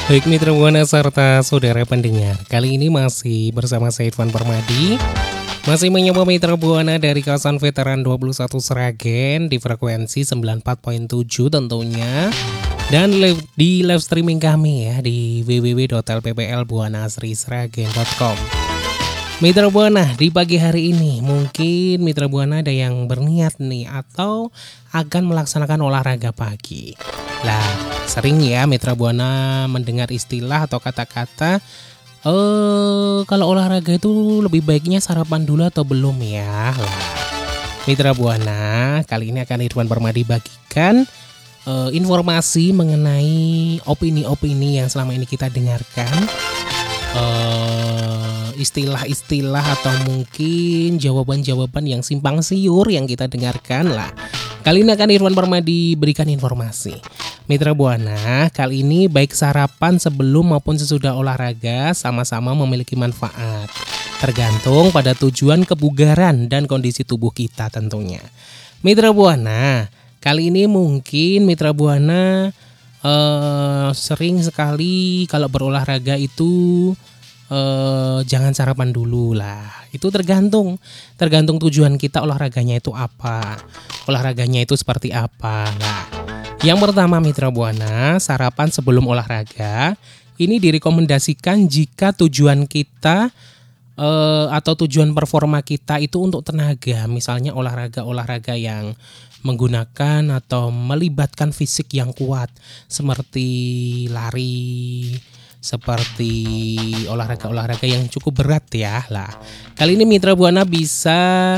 Baik Mitra Buana serta saudara pendengar, kali ini masih bersama saya Irfan Permadi. Masih menyapa Mitra Buana dari kawasan Veteran 21 Sragen di frekuensi 94.7 tentunya. Dan di live streaming kami ya di www.lpplbuanasrisragen.com. Mitra Buana, di pagi hari ini mungkin Mitra Buana ada yang berniat nih atau akan melaksanakan olahraga pagi. Lah, sering ya Mitra Buana mendengar istilah atau kata-kata kalau olahraga itu lebih baiknya sarapan dulu atau belum ya. Lah, Mitra Buana, kali ini akan Irfan Permadi bagikan informasi mengenai opini-opini yang selama ini kita dengarkan. Istilah-istilah atau mungkin jawaban-jawaban yang simpang siur yang kita dengarkan lah. Kali ini akan Irfan Permadi berikan informasi. Mitra Buana, kali ini baik sarapan sebelum maupun sesudah olahraga sama-sama memiliki manfaat. Tergantung pada tujuan kebugaran dan kondisi tubuh kita tentunya. Mitra Buana, kali ini mungkin Mitra Buana sering sekali kalau berolahraga itu jangan sarapan dulu lah. Itu tergantung tujuan kita olahraganya itu apa. Olahraganya itu seperti apa. Nah, yang pertama Mitra Buana, sarapan sebelum olahraga ini direkomendasikan jika tujuan kita atau tujuan performa kita itu untuk tenaga. Misalnya olahraga-olahraga yang menggunakan atau melibatkan fisik yang kuat seperti lari, seperti olahraga-olahraga yang cukup berat ya. Lah, kali ini Mitra Buana bisa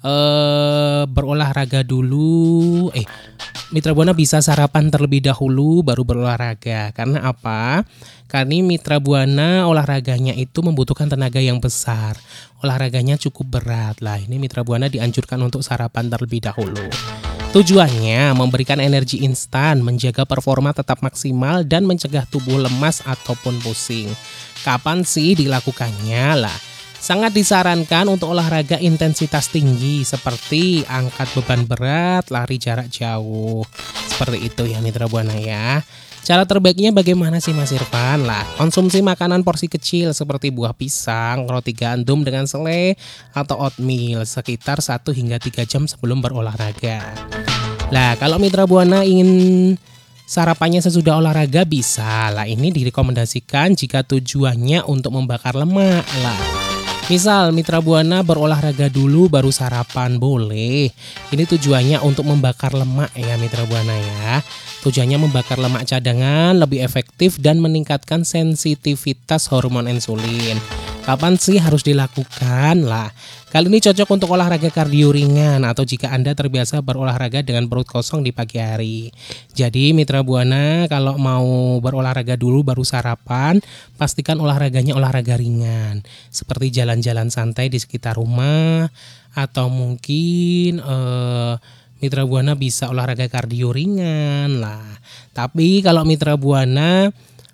berolahraga dulu. Mitra Buana bisa sarapan terlebih dahulu baru berolahraga. Karena apa? Karena Mitra Buana olahraganya itu membutuhkan tenaga yang besar. Olahraganya cukup berat. Lah, ini Mitra Buana dianjurkan untuk sarapan terlebih dahulu. Tujuannya memberikan energi instan, menjaga performa tetap maksimal dan mencegah tubuh lemas ataupun pusing. Kapan sih dilakukannya? Lah, sangat disarankan untuk olahraga intensitas tinggi seperti angkat beban berat, lari jarak jauh. Seperti itu ya Mitra Buana ya. Cara terbaiknya bagaimana sih Mas Irfan? Lah, konsumsi makanan porsi kecil seperti buah pisang, roti gandum dengan selai atau oatmeal sekitar 1 hingga 3 jam sebelum berolahraga. Lah, kalau Mitra Buana ingin sarapannya sesudah olahraga bisa. Lah, ini direkomendasikan jika tujuannya untuk membakar lemak. Lah, misal Mitra Buana berolahraga dulu baru sarapan boleh. Ini tujuannya untuk membakar lemak ya Mitra Buana ya. Tujuannya membakar lemak cadangan lebih efektif dan meningkatkan sensitivitas hormon insulin. Kapan sih harus dilakukan? Lah, kali ini cocok untuk olahraga kardio ringan atau jika Anda terbiasa berolahraga dengan perut kosong di pagi hari. Jadi Mitra Buana kalau mau berolahraga dulu baru sarapan, pastikan olahraganya olahraga ringan. Seperti jalan-jalan santai di sekitar rumah atau mungkin Mitra Buana bisa olahraga kardio ringan lah. Tapi kalau Mitra Buana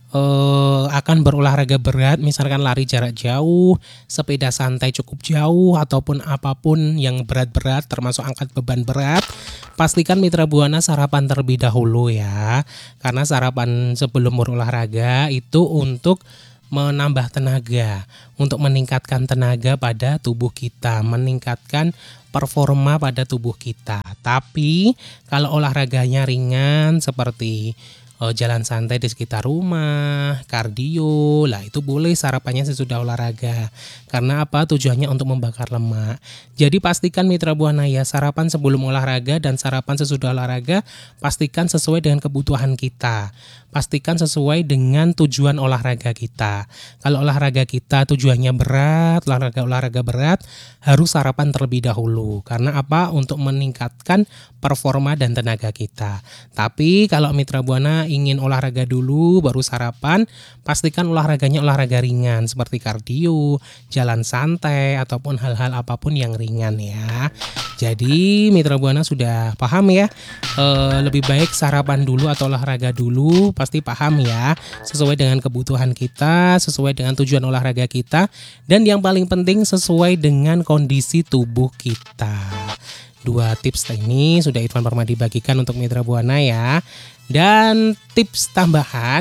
akan berolahraga berat, misalkan lari jarak jauh, sepeda santai cukup jauh, ataupun apapun yang berat-berat termasuk angkat beban berat, pastikan Mitra Buana sarapan terlebih dahulu ya. Karena sarapan sebelum berolahraga itu untuk menambah tenaga, untuk meningkatkan tenaga pada tubuh kita, meningkatkan performa pada tubuh kita. Tapi kalau olahraganya ringan seperti jalan santai di sekitar rumah, kardio, lah itu boleh sarapannya sesudah olahraga. Karena apa? Tujuannya untuk membakar lemak. Jadi pastikan Mitra Buana ya, sarapan sebelum olahraga dan sarapan sesudah olahraga pastikan sesuai dengan kebutuhan kita. Pastikan sesuai dengan tujuan olahraga kita. Kalau olahraga kita tujuannya berat, olahraga berat, harus sarapan terlebih dahulu. Karena apa? Untuk meningkatkan performa dan tenaga kita. Tapi kalau Mitra Buana ingin olahraga dulu baru sarapan, pastikan olahraganya olahraga ringan seperti kardio, jalan santai ataupun hal-hal apapun yang ringan ya. Jadi Mitra Buana sudah paham ya, lebih baik sarapan dulu atau olahraga dulu, pasti paham ya, sesuai dengan kebutuhan kita, sesuai dengan tujuan olahraga kita, dan yang paling penting sesuai dengan kondisi tubuh kita. 2 tips ini sudah Irfan Permadi bagikan untuk Mitra Buana ya. Dan tips tambahan,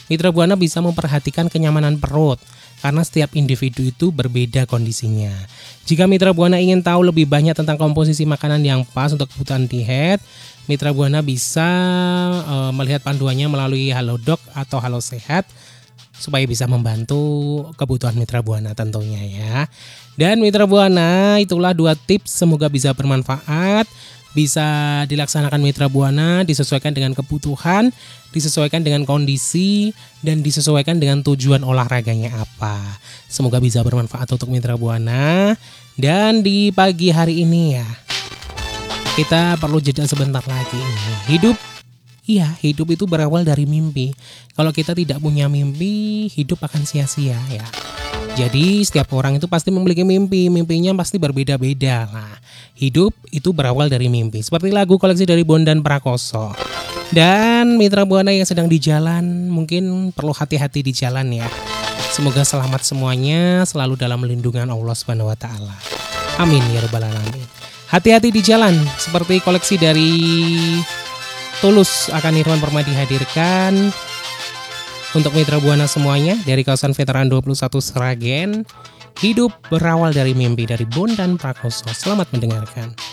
Mitra Buana bisa memperhatikan kenyamanan perut, karena setiap individu itu berbeda kondisinya. Jika Mitra Buana ingin tahu lebih banyak tentang komposisi makanan yang pas untuk kebutuhan diet, Mitra Buana bisa melihat panduannya melalui Halodoc atau Halo Sehat, supaya bisa membantu kebutuhan Mitra Buana tentunya ya. Dan Mitra Buana, itulah 2 tips, semoga bisa bermanfaat, bisa dilaksanakan Mitra Buana, disesuaikan dengan kebutuhan, disesuaikan dengan kondisi, dan disesuaikan dengan tujuan olahraganya apa. Semoga bisa bermanfaat untuk Mitra Buana. Dan di pagi hari ini ya, kita perlu jeda sebentar lagi. Hidup itu berawal dari mimpi. Kalau kita tidak punya mimpi, hidup akan sia-sia ya. Jadi setiap orang itu pasti memiliki mimpi, mimpinya pasti berbeda-beda. Nah, hidup itu berawal dari mimpi. Seperti lagu koleksi dari Bondan Prakoso. Dan Mitra Buana yang sedang di jalan, mungkin perlu hati-hati di jalan ya. Semoga selamat semuanya, selalu dalam lindungan Allah Subhanahu wa taala. Amin ya rabbal alamin. Hati-hati di jalan, seperti koleksi dari Tulus akan Irwan Permadi hadirkan untuk Mitra Buana semuanya dari kawasan Veteran 21 Sragen. Hidup berawal dari mimpi, dari Bondan Prakoso. Selamat mendengarkan.